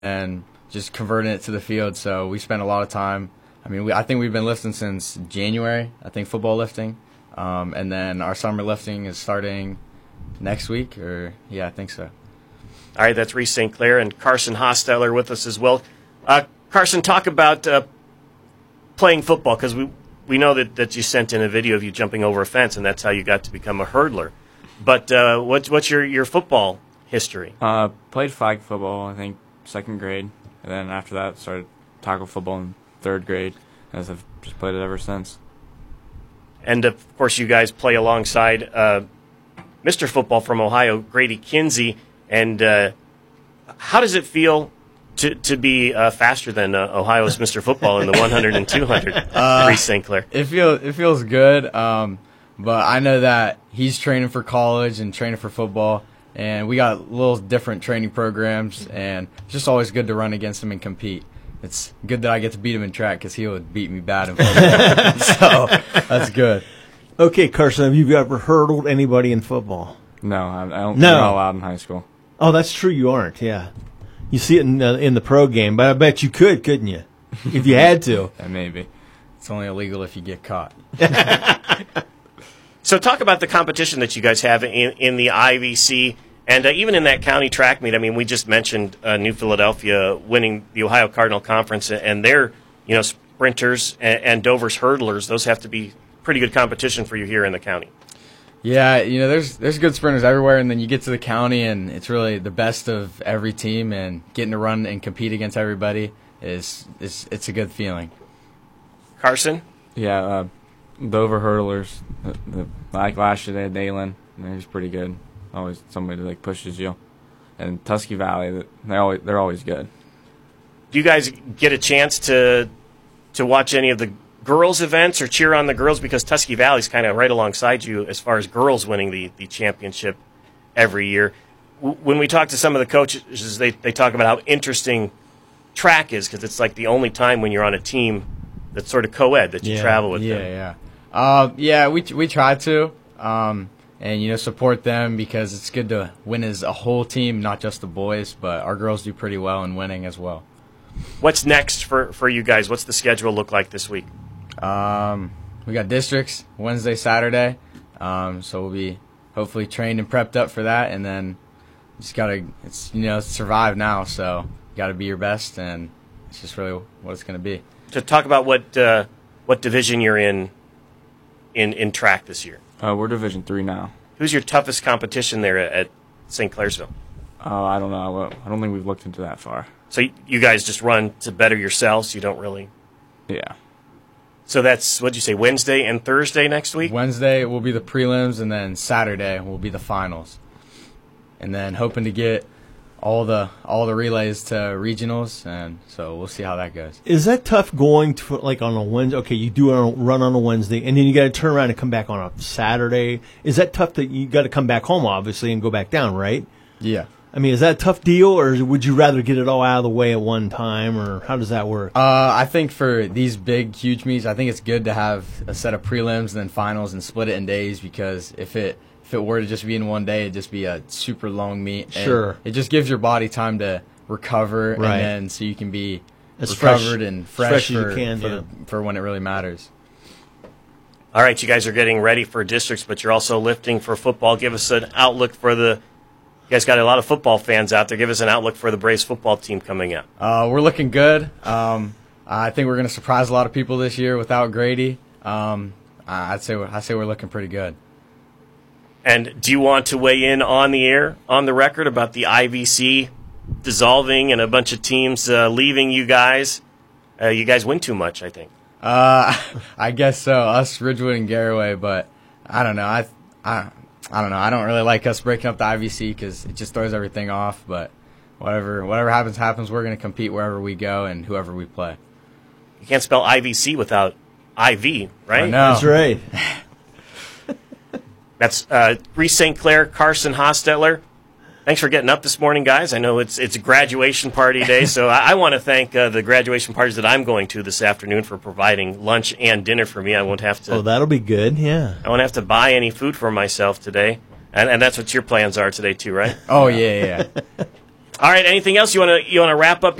and just converting it to the field. So we spent a lot of time. I mean, I think we've been lifting since January, I think, football lifting. And then our summer lifting is starting next week, I think so. All right, that's Reese St. Clair and Carson Hostetler with us as well. Carson, talk about playing football, because we know that you sent in a video of you jumping over a fence, and that's how you got to become a hurdler. But what's your football history? Played flag football, I think, 2nd grade. And then after that, started tackle football in 3rd grade, as I've just played it ever since. And, of course, you guys play alongside Mr. Football from Ohio, Grady Kinsey. And how does it feel to be faster than Ohio's Mr. Football in the 100 and 200, Reese St. Clair? It feels good, but I know that he's training for college and training for football, and we got little different training programs, and it's just always good to run against him and compete. It's good that I get to beat him in track, because he would beat me bad in football. So that's good. Okay, Carson, have you ever hurdled anybody in football? No, I don't. No. You're not allowed in high school. Oh, that's true. You aren't. Yeah, you see it in the pro game, but I bet you couldn't you? If you had to. Yeah, maybe. It's only illegal if you get caught. So talk about the competition that you guys have in the IVC, and even in that county track meet. I mean, we just mentioned New Philadelphia winning the Ohio Cardinal Conference, and their sprinters and Dover's hurdlers. Those have to be pretty good competition for you here in the county. Yeah, there's good sprinters everywhere, and then you get to the county, and it's really the best of every team, and getting to run and compete against everybody it's a good feeling. Carson? Yeah, Dover hurdlers. Like last year, they had Dalen, and he's pretty good. Always somebody that pushes you. And Tusky Valley, they're always good. Do you guys get a chance to watch any of the girls' events or cheer on the girls, because Tusky Valley's kind of right alongside you as far as girls winning the championship every year? When we talk to some of the coaches, they talk about how interesting track is, because it's like the only time when you're on a team that's sort of co-ed that you travel with them. We try to and support them, because it's good to win as a whole team, not just the boys, but our girls do pretty well in winning as well. What's next for you guys? What's the schedule look like this week? We got districts Wednesday, Saturday, so we'll be hopefully trained and prepped up for that, and then just gotta survive now. So you gotta be your best, and it's just really what it's gonna be. To talk about what division you're in track this year. We're Division III now. Who's your toughest competition there at St. Clairsville? I don't know. I don't think we've looked into that far. So you guys just run to better yourselves? You don't really? Yeah. So that's, what'd you say, Wednesday and Thursday next week? Wednesday will be the prelims, and then Saturday will be the finals. And then hoping to get all the relays to regionals, and so we'll see how that goes. Is that tough going to, like, on a Wednesday? Okay, you do a run on a Wednesday, and then you got to turn around and come back on a Saturday. Is that tough that you got to come back home, obviously, and go back down, right? Yeah. I mean, is that a tough deal, or would you rather get it all out of the way at one time, or how does that work? I think for these big, huge meets, I think it's good to have a set of prelims and then finals and split it in days, because if it were to just be in one day, it'd just be a super long meet. Sure. It just gives your body time to recover, right, and then so you can be as recovered and fresh for when it really matters. All right, you guys are getting ready for districts, but you're also lifting for football. Give us an outlook for you guys got a lot of football fans out there. Give us an outlook for the Braves football team coming up. We're looking good. I think we're going to surprise a lot of people this year without Grady. I'd say we're looking pretty good. And do you want to weigh in on the air, on the record, about the IVC dissolving and a bunch of teams leaving you guys? You guys win too much, I think. I guess so. Us, Ridgewood, and Garraway, but I don't know. I don't know. I don't really like us breaking up the IVC, because it just throws everything off. But whatever happens. We're going to compete wherever we go and whoever we play. You can't spell IVC without IV, right? I know. That's right. That's Reese St. Clair, Carson Hostetler. Thanks for getting up this morning, guys. I know it's a graduation party day, so I want to thank the graduation parties that I'm going to this afternoon for providing lunch and dinner for me. I won't have to. Oh, that'll be good. Yeah. I won't have to buy any food for myself today, and that's what your plans are today too, right? Oh yeah. All right. Anything else you want to wrap up